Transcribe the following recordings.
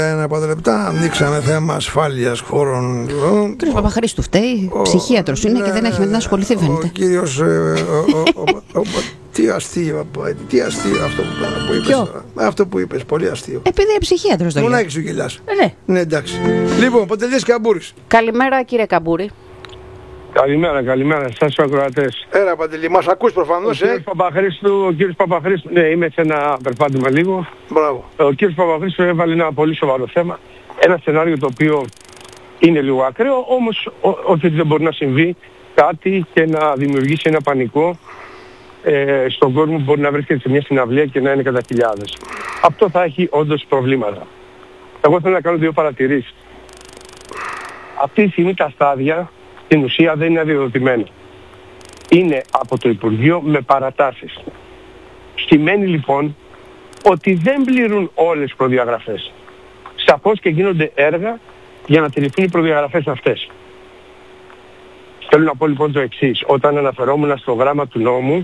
Ένα από τα λεπτά ανοίξαμε θέμα ασφάλειας χώρων. Ο κ. Παπαχρήστου φταίει, ψυχίατρος είναι και δεν έχει με την ασχοληθεί, φαίνεται. Ο κύριος. Τι αστείο αυτό που είπες. Αυτό που είπες, πολύ αστείο. Επειδή είναι ψυχίατρος το λέω. Μονάχη σου γελάς. Ναι. Ναι, εντάξει. Λοιπόν, Παντελής Καμπούρης. Καλημέρα, κύριε Καμπούρη. Καλημέρα σας ακροατές. Έλα, Παντελή, μας ακούς προφανώς, Ο κύριος Παπαχρήστου, ναι, είμαι σε ένα περπάτημα λίγο. Μπράβο. Ο κύριος Παπαχρήστου έβαλε ένα πολύ σοβαρό θέμα. Ένα σενάριο το οποίο είναι λίγο ακραίο, όμως ότι δεν μπορεί να συμβεί κάτι και να δημιουργήσει ένα πανικό στον κόσμο που μπορεί να βρίσκεται σε μια συναυλία και να είναι κατά χιλιάδες. Αυτό θα έχει όντως προβλήματα. Εγώ θέλω να κάνω δύο παρατηρήσεις. Αυτή τη στιγμή τα στάδια στην ουσία δεν είναι αδειοδοτημένα. Είναι από το Υπουργείο με παρατάσεις. Σημαίνει λοιπόν ότι δεν πληρούν όλες τις προδιαγραφές. Σαφώς και γίνονται έργα για να τηρηθούν οι προδιαγραφές αυτές. Θέλω να πω λοιπόν το εξής. Όταν αναφερόμουν στο γράμμα του νόμου...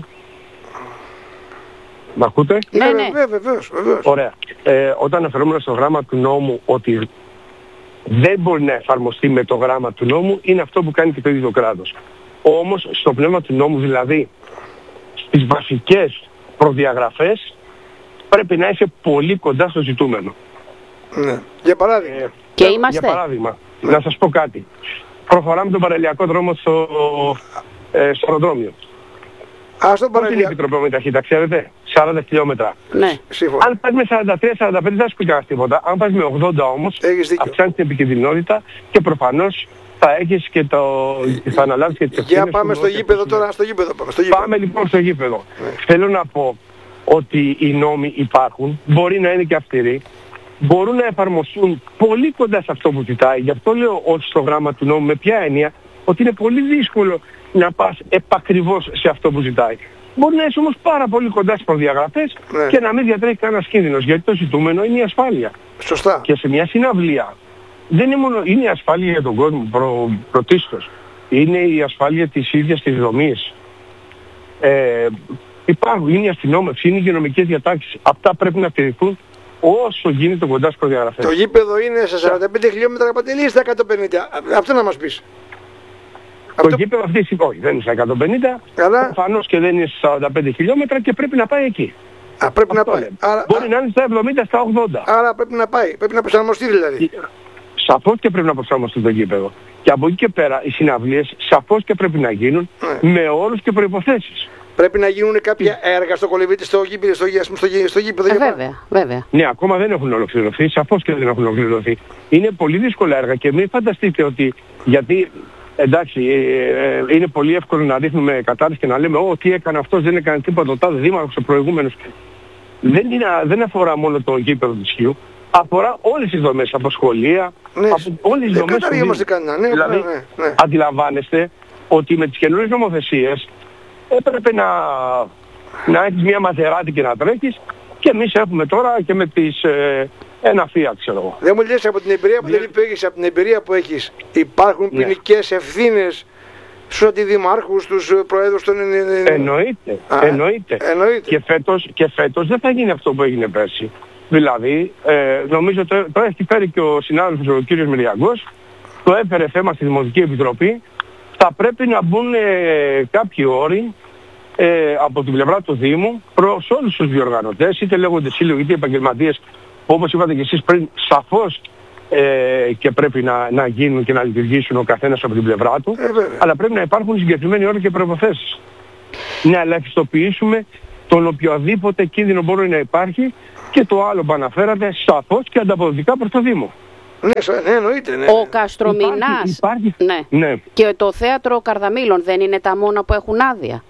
Μ' ακούτε? Ναι, βεβαίως. Ωραία. Όταν αναφερόμουν στο γράμμα του νόμου ότι δεν μπορεί να εφαρμοστεί με το γράμμα του νόμου, είναι αυτό που κάνει και το ίδιο το κράτος. Όμως στο πνεύμα του νόμου, δηλαδή στις βασικές προδιαγραφές, πρέπει να είσαι πολύ κοντά στο ζητούμενο. Ναι. Για παράδειγμα. Και είμαστε. Για παράδειγμα, να σας πω κάτι. Προχωράμε τον παραλιακό δρόμο στο αεροδρόμιο. Πώς είναι η Επιτροπή με ταχύτητα, ξέρετε? 40 χιλιόμετρα. Ναι. Αν πας με 43-45 δεν σου πει κανένας τίποτα. Αν πας με 80 όμως, αυξάνεις την επικινδυνότητα και προφανώς θα έχεις και θα αναλάβεις και τις ευθύνες. Για πάμε στο γήπεδο τώρα, στο γήπεδο. Πάμε λοιπόν στο γήπεδο. Θέλω να πω ότι οι νόμοι υπάρχουν, μπορεί να είναι και αυστηροί, μπορούν να εφαρμοστούν πολύ κοντά σε αυτό που ζητάει. Γι' αυτό λέω ότι στο γράμμα του νόμου, με ποια έννοια, ότι είναι πολύ δύσκολο να πας επακριβώς σε αυτό που ζητάει. Μπορεί να είσαι όμως πάρα πολύ κοντά στις προδιαγραφές και να μην διατρέχει κανένας κίνδυνος, γιατί το ζητούμενο είναι η ασφάλεια. Σωστά. Και σε μια συναυλία δεν είναι μόνο είναι η ασφάλεια για τον κόσμο πρωτίστως. Είναι η ασφάλεια της ίδιας της δομής. Είναι η αστυνόμευση, είναι οι υγειονομικές διατάξεις. Αυτά πρέπει να τηρηθούν όσο γίνεται κοντά στις προδιαγραφές. Το γήπεδο είναι σε 45 χιλιόμετρα Παντελή ή στα 150. Αυτό να μας πεις. Το γήπεδο αυτή όχι, δεν είναι στα 150, προφανώς και δεν είναι στα 45 χιλιόμετρα και πρέπει να πάει εκεί. Πρέπει να πάει. Μπορεί να είναι στα 70, στα 80. Άρα πρέπει να πάει, πρέπει να προσαρμοστεί δηλαδή. Σαφώς και πρέπει να προσαρμοστεί το γήπεδο. Και από εκεί και πέρα οι συναυλίες σαφώς και πρέπει να γίνουν με όρους και προϋποθέσεις. Πρέπει να γίνουν κάποια έργα στο κολυβίτη, στο γήπεδο. Βέβαια. Ναι, ακόμα δεν έχουν ολοκληρωθεί, σαφώς και δεν έχουν ολοκληρωθεί. Είναι πολύ δύσκολα έργα και μην φανταστείτε ότι γιατί... Εντάξει, είναι πολύ εύκολο να ρίχνουμε κατάρρες και να λέμε τι έκανε αυτός, δεν έκανε τίποτα, ο τάδε δήμαρχος, ο προηγούμενος. Δεν αφορά μόνο το γήπεδο του Σκιού, αφορά όλες τις δομές, από σχολεία, από όλες τις δομές. Δηλαδή, αντιλαμβάνεστε ότι με τις καινούριες νομοθεσίες έπρεπε να έχεις μια μαζεράτη και να τρέχεις και εμείς έχουμε τώρα και με τις... ένα Fiat, ξέρω εγώ. Δεν μου λες από την εμπειρία που έχεις, υπάρχουν ποινικές ευθύνες στους αντιδημάρχους, στους προέδρους των... Εννοείται. Και φέτος δεν θα γίνει αυτό που έγινε πέρσι. Δηλαδή, νομίζω το έχει φέρει και ο συνάδελφος ο κύριος Μυριαγκός, το έφερε θέμα στη Δημοτική Επιτροπή, θα πρέπει να μπουν κάποιοι όροι από την πλευρά του Δήμου προς όλους τους διοργανωτές, είτε λέγονται σύλλογοι είτε επαγγελματίες. Όπως είπατε και εσείς πριν, σαφώς και πρέπει να γίνουν και να λειτουργήσουν ο καθένας από την πλευρά του, αλλά πρέπει να υπάρχουν συγκεκριμένοι όροι και προϋποθέσεις. Να ελαχιστοποιήσουμε τον οποιοδήποτε κίνδυνο μπορεί να υπάρχει και το άλλο που αναφέρατε, σαφώς και ανταποδοτικά προς το Δήμο. Ναι, εννοείται. Ναι. Ο Καστρομηνάς και το θέατρο Καρδαμήλων δεν είναι τα μόνα που έχουν άδεια?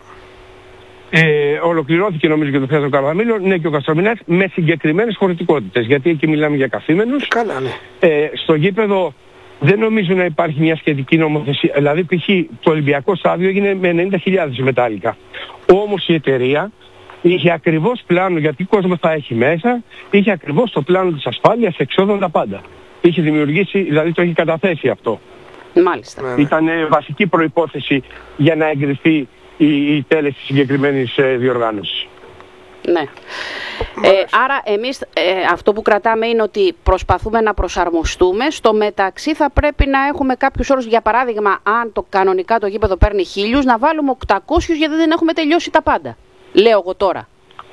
Ολοκληρώθηκε νομίζω και το θέατρο Καρδαμήλων, ναι, και ο Καστρομηνάς με συγκεκριμένες χωρητικότητες, γιατί εκεί μιλάμε για καθήμενους. Καλά, ναι. Στο γήπεδο δεν νομίζω να υπάρχει μια σχετική νομοθεσία. Δηλαδή π.χ. το Ολυμπιακό στάδιο έγινε με 90.000 μετάλλικα. Όμως η εταιρεία είχε ακριβώς πλάνο γιατί κόσμο θα έχει μέσα, είχε ακριβώς το πλάνο της ασφάλειας, εξόδων, τα πάντα. Είχε δημιουργήσει, δηλαδή το είχε καταθέσει αυτό. Μάλιστα. Ήταν βασική προϋπόθεση για να εγκριθεί η τέλεση της συγκεκριμένης διοργάνωσης. Ναι. Άρα εμείς αυτό που κρατάμε είναι ότι προσπαθούμε να προσαρμοστούμε. Στο μεταξύ θα πρέπει να έχουμε κάποιους όρους. Για παράδειγμα, αν κανονικά το γήπεδο παίρνει 1.000, να βάλουμε 800 γιατί δεν έχουμε τελειώσει τα πάντα. Λέω εγώ τώρα.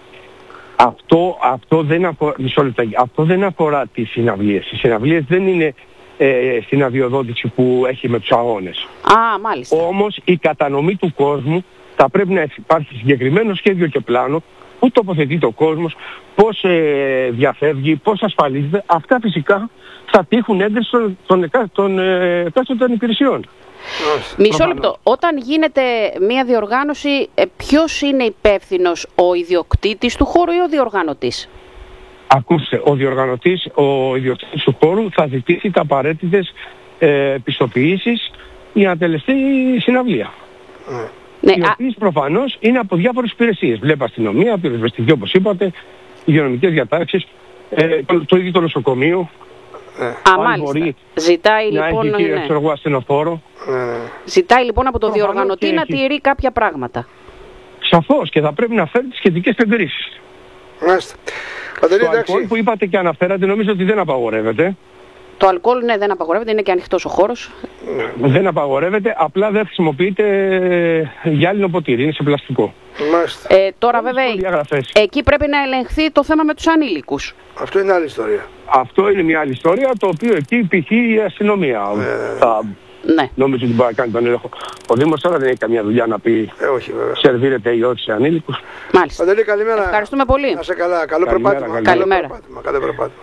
Αυτό δεν αφορά τις συναυλίες. Οι συναυλίες δεν είναι στην αδειοδότηση που έχει με τους αγώνες. Μάλιστα. Όμως η κατανομή του κόσμου θα πρέπει να υπάρχει συγκεκριμένο σχέδιο και πλάνο, πού τοποθετείται ο κόσμος, πώς διαφεύγει, πώς ασφαλίζεται. Αυτά φυσικά θα τύχουν έγκριση των εκάστοτε υπηρεσιών. Μισό λεπτό. Όταν γίνεται μια διοργάνωση, ποιος είναι υπεύθυνος, ο ιδιοκτήτης του χώρου ή ο διοργανωτής? Ακούστε, ο ιδιοκτήτης του χώρου θα ζητήσει τα απαραίτητες πιστοποιήσεις για να τελεστεί η συναυλία. Ναι, οι οποίες προφανώς είναι από διάφορες υπηρεσίες. Βλέπω αστυνομία, πυροσβεστική όπως είπατε, υγειονομικές διατάξεις, το ίδιο το νοσοκομείο. Μάλιστα. Ζητάει λοιπόν, ασθενοφόρο. Ζητάει λοιπόν από τον διοργανωτή να τηρεί κάποια πράγματα. Σαφώς, και θα πρέπει να φέρει τις σχετικές εγκρίσεις. Μάλιστα. Το αλκοόλ που είπατε και αναφέρατε νομίζω ότι δεν απαγορεύεται. Το αλκοόλ ναι, δεν απαγορεύεται, είναι και ανοιχτός ο χώρος. Δεν απαγορεύεται, απλά δεν χρησιμοποιείται γυάλινο ποτήρι, είναι σε πλαστικό. Τώρα βέβαια εκεί πρέπει να ελεγχθεί το θέμα με τους ανήλικους. Αυτό είναι άλλη ιστορία. Αυτό είναι μια άλλη ιστορία, το οποίο εκεί πηχεί η αστυνομία. Ναι. Νομίζω ότι μπορεί να κάνει τον έλεγχο. Ο Δήμος τώρα δεν έχει καμία δουλειά να πει σερβίρεται ή όχι σε ανήλικους. Μάλιστα. Παντελή, καλημέρα. Ευχαριστούμε πολύ. Να σε καλά. Καλό περπάτημα. Καλημέρα. Καλό περπάτημα.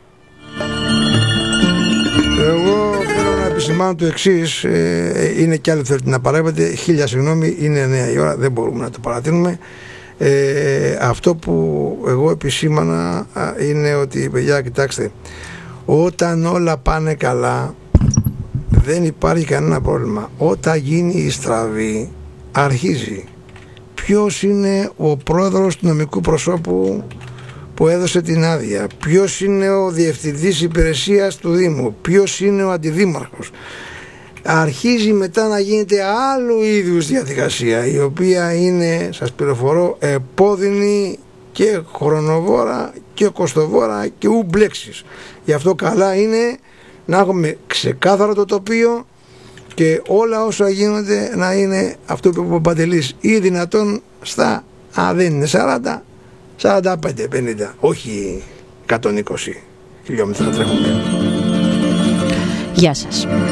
Εγώ θέλω να επισημάνω το εξής, είναι κι άλλο θέλετε να παρέμβετε, 1000 συγγνώμη, είναι 9 η ώρα, δεν μπορούμε να το παρατείνουμε. Αυτό που εγώ επισήμανα είναι ότι, παιδιά, κοιτάξτε, όταν όλα πάνε καλά δεν υπάρχει κανένα πρόβλημα. Όταν γίνει η στραβή αρχίζει. Ποιος είναι ο πρόεδρος του νομικού προσώπου που έδωσε την άδεια, ποιος είναι ο διευθυντής υπηρεσίας του Δήμου, ποιος είναι ο αντιδήμαρχος. Αρχίζει μετά να γίνεται άλλου είδους διαδικασία, η οποία είναι, σας πληροφορώ, επώδυνη και χρονοβόρα και κοστοβόρα και ουμπλέξης. Γι' αυτό καλά είναι να έχουμε ξεκάθαρο το τοπίο και όλα όσα γίνονται να είναι αυτό που είπε ο Παντελής, ή δυνατόν στα, δεν είναι 40, 45-50, όχι 120 χιλιόμετρα τρέχουμε. Γεια σας.